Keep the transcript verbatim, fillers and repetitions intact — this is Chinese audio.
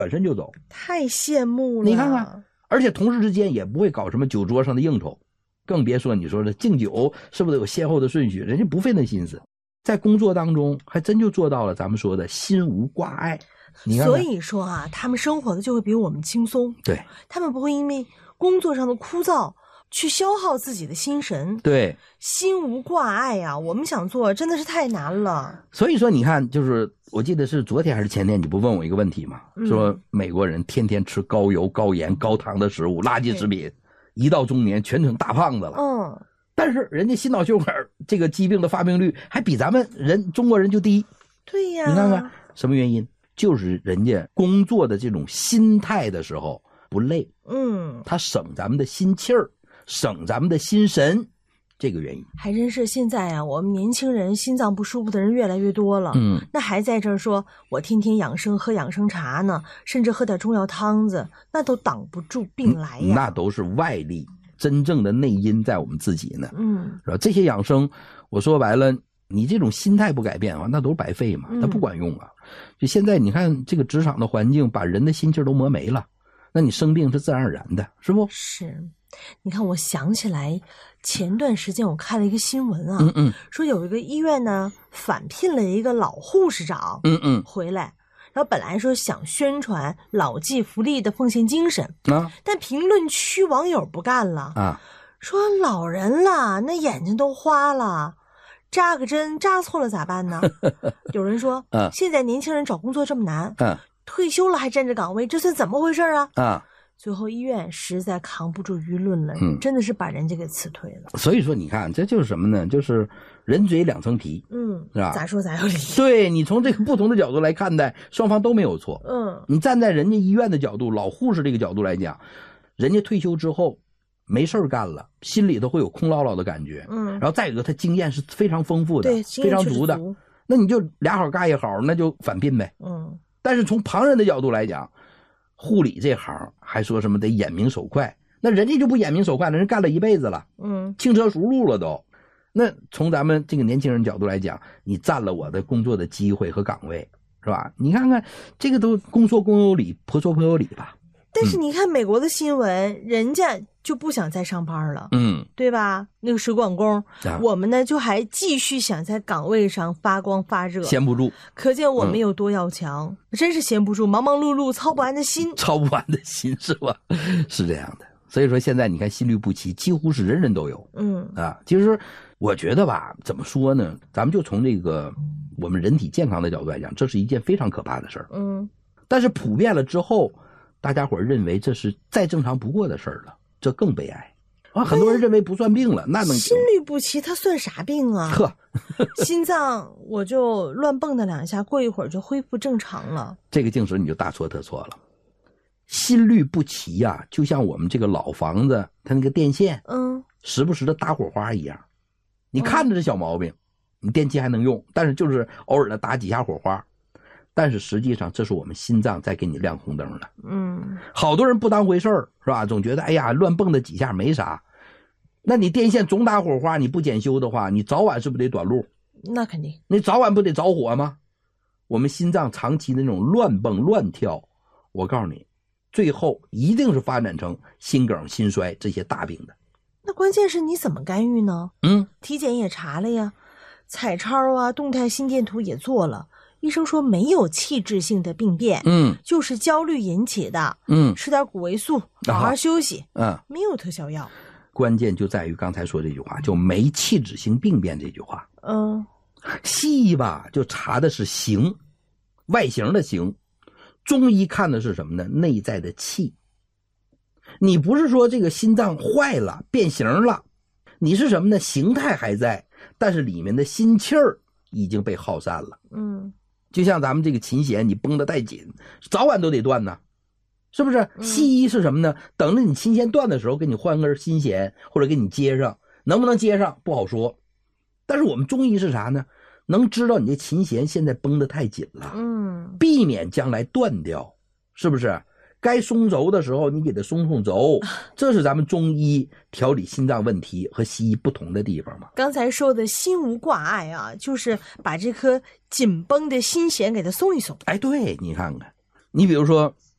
转身就走。 太羡慕了。 你看看，而且同事之间也不会搞什么酒桌上的应酬，更别说你说的敬酒是不是有先后的顺序，人家不费那心思。在工作当中还真就做到了咱们说的心无挂碍。你看看， 所以说啊，他们生活的就会比我们轻松。 对， 他们不会因为工作上的枯燥去消耗自己的心神。 对， 心无挂碍啊，我们想做真的是太难了。 所以说你看，就是我记得是昨天还是前天，你不问我一个问题吗？ 嗯、 说美国人天天吃高油高盐高糖的食物，垃圾食品，一到中年全成大胖子了。 嗯， 但是人家心脑血管这个疾病的发病率还比咱们人中国人就低。 对呀， 你看看什么原因？就是人家工作的这种心态的时候不累， 嗯， 他省咱们的心气儿，省咱们的心神，这个原因。 还真是现在啊，我们年轻人心脏不舒服的人越来越多了。 嗯， 那还在这儿说我天天养生喝养生茶呢，甚至喝点中药汤子，那都挡不住病来呀。 嗯、那都是外力，真正的内因在我们自己呢。 嗯， 是吧？这些养生，我说白了，你这种心态不改变啊，那都是白费嘛，它不管用啊。嗯、就现在你看这个职场的环境，把人的心气都磨没了，那你生病是自然而然的，是不？ 是。你看，我想起来前段时间我看了一个新闻啊， 嗯嗯， 说有一个医院呢返聘了一个老护士长， 嗯嗯， 回来，然后本来说想宣传老骥伏枥的奉献精神啊， 但评论区网友不干了啊， 说老人了，那眼睛都花了。扎个针扎错了咋办呢？有人说， 嗯、 现在年轻人找工作这么难， 嗯、 退休了还占着岗位，这算怎么回事啊？ 啊， 最后医院实在扛不住舆论了， 嗯， 真的是把人家给辞退了。 所以说，你看，这就是什么呢？就是人嘴两层皮， 嗯， 是吧？ 咋说咋有理。 对，你从这个不同的角度来看待，双方都没有错。 嗯， 你站在人家医院的角度，老护士这个角度来讲，人家退休之后没事干了，心里头会有空落落的感觉。 嗯， 然后再一个，他经验是非常丰富的， 对， 非常足的。那你就俩好干一好，那就返聘呗。 嗯， 但是从旁人的角度来讲，护理这行还说什么得眼明手快，那人家就不眼明手快了，人干了一辈子了， 嗯， 轻车熟路了都。那从咱们这个年轻人角度来讲，你占了我的工作的机会和岗位，是吧？你看看这个都公说公有理，婆说婆有理吧。 但是你看美国的新闻，嗯、人家就不想再上班了， 嗯， 对吧？那个水管工，啊、我们呢就还继续想在岗位上发光发热， 闲不住。 可见我们有多要强，嗯、真是闲不住，忙忙碌碌，操不完的心， 操不完的心是吧？是这样的。所以说现在你看心律不齐，几乎是人人都有。 嗯啊，其实我觉得吧，怎么说呢？咱们就从这个我们人体健康的角度来讲，这是一件非常可怕的事儿。 嗯， 但是普遍了之后。大家伙认为这是再正常不过的事儿了，这更悲哀啊！很多人认为不算病了，那能心律不齐，它算啥病啊？ 呵， 心脏我就乱蹦跶两下，过一会儿就恢复正常了。 这个净是你就大错特错了。心律不齐呀、啊，就像我们这个老房子它那个电线， 嗯， 时不时的打火花一样。你看着这小毛病，你电器还能用，但是就是偶尔的打几下火花。但是实际上这是我们心脏在给你亮红灯了。 嗯， 好多人不当回事儿，是吧？总觉得哎呀乱蹦的几下没啥。那你电线总打火花，你不检修的话，你早晚是不是得短路？ 那肯定。 你早晚不得着火吗？我们心脏长期的那种乱蹦乱跳，我告诉你，最后一定是发展成心梗、心衰这些大病的。 那关键是你怎么干预呢？ 嗯， 体检也查了呀，彩超啊、动态心电图也做了。医生说没有器质性的病变， 嗯， 就是焦虑引起的， 嗯， 吃点谷维素，好好休息， 嗯， 没有特效药。 关键就在于刚才说这句话，就没器质性病变这句话。 嗯， 西医吧就查的是形，外形的形，中医看的是什么呢？内在的气。你不是说这个心脏坏了变形了，你是什么呢？形态还在，但是里面的心气儿已经被耗散了。 嗯， 就像咱们这个琴弦，你绷得太紧，早晚都得断呢，是不是？西医是什么呢？等着你琴弦断的时候，给你换根新弦，或者给你接上，能不能接上不好说。但是我们中医是啥呢？能知道你这琴弦现在绷得太紧了， 嗯， 避免将来断掉，是不是？该松轴的时候，你给它松松轴，这是咱们中医调理心脏问题和西医不同的地方嘛。 刚才说的心无挂碍啊，就是把这颗紧绷的心弦给它松一松。 哎，对，你看看，你比如说